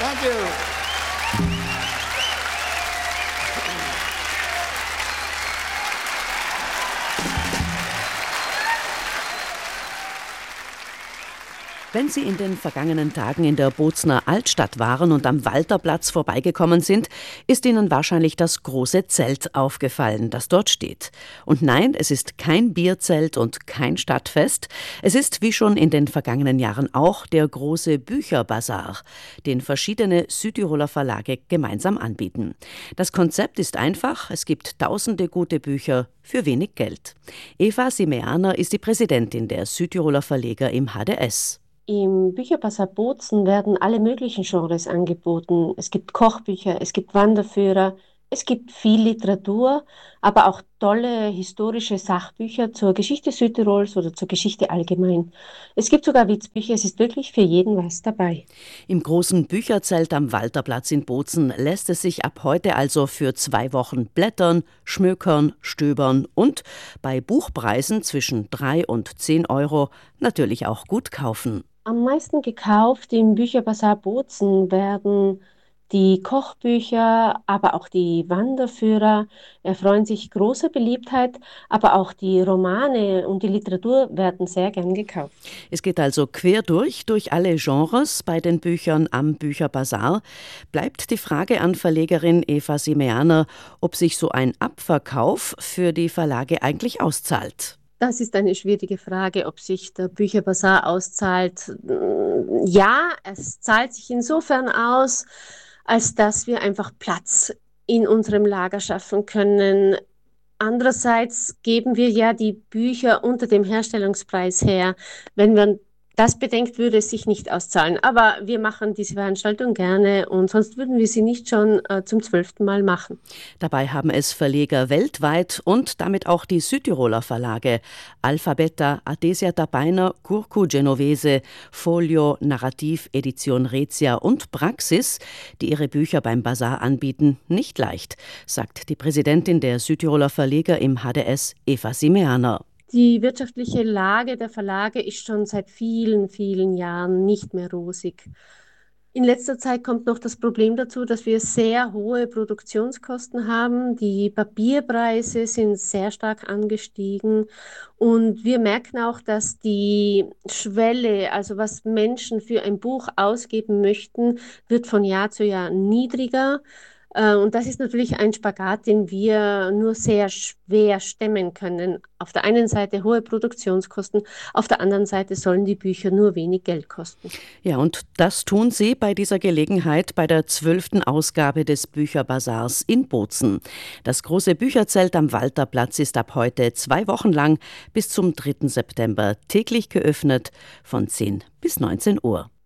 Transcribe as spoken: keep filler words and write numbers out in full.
Thank you. Wenn Sie in den vergangenen Tagen in der Bozner Altstadt waren und am Walterplatz vorbeigekommen sind, ist Ihnen wahrscheinlich das große Zelt aufgefallen, das dort steht. Und nein, es ist kein Bierzelt und kein Stadtfest. Es ist, wie schon in den vergangenen Jahren auch, der große Bücherbazar, den verschiedene Südtiroler Verlage gemeinsam anbieten. Das Konzept ist einfach, es gibt tausende gute Bücher für wenig Geld. Eva Simeaner ist die Präsidentin der Südtiroler Verleger im H D S. Im Bücherbazar Bozen werden alle möglichen Genres angeboten. Es gibt Kochbücher, es gibt Wanderführer, es gibt viel Literatur, aber auch tolle historische Sachbücher zur Geschichte Südtirols oder zur Geschichte allgemein. Es gibt sogar Witzbücher, es ist wirklich für jeden was dabei. Im großen Bücherzelt am Walterplatz in Bozen lässt es sich ab heute also für zwei Wochen blättern, schmökern, stöbern und bei Buchpreisen zwischen drei und zehn Euro natürlich auch gut kaufen. Am meisten gekauft im Bücherbazar Bozen werden die Kochbücher, aber auch die Wanderführer erfreuen sich großer Beliebtheit, aber auch die Romane und die Literatur werden sehr gern gekauft. Es geht also quer durch, durch alle Genres bei den Büchern am Bücherbazar. Bleibt die Frage an Verlegerin Eva Simeaner, ob sich so ein Abverkauf für die Verlage eigentlich auszahlt. Das ist eine schwierige Frage, ob sich der Bücherbazar auszahlt. Ja, es zahlt sich insofern aus, als dass wir einfach Platz in unserem Lager schaffen können. Andererseits geben wir ja die Bücher unter dem Herstellungspreis her. Wenn man das bedenkt, würde es sich nicht auszahlen. Aber wir machen diese Veranstaltung gerne und sonst würden wir sie nicht schon äh, zum zwölften Mal machen. Dabei haben es Verleger weltweit und damit auch die Südtiroler Verlage Alphabeta, Adesia Tabainer, Curcu Genovese, Folio, Narrativ, Edition Rezia und Praxis, die ihre Bücher beim Bazar anbieten, nicht leicht, sagt die Präsidentin der Südtiroler Verleger im H D S, Eva Simeaner. Die wirtschaftliche Lage der Verlage ist schon seit vielen, vielen Jahren nicht mehr rosig. In letzter Zeit kommt noch das Problem dazu, dass wir sehr hohe Produktionskosten haben. Die Papierpreise sind sehr stark angestiegen und wir merken auch, dass die Schwelle, also was Menschen für ein Buch ausgeben möchten, wird von Jahr zu Jahr niedriger. Und das ist natürlich ein Spagat, den wir nur sehr schwer stemmen können. Auf der einen Seite hohe Produktionskosten, auf der anderen Seite sollen die Bücher nur wenig Geld kosten. Ja, und das tun Sie bei dieser Gelegenheit bei der zwölften Ausgabe des Bücherbazars in Bozen. Das große Bücherzelt am Walterplatz ist ab heute zwei Wochen lang bis zum dritten September täglich geöffnet von zehn bis neunzehn Uhr.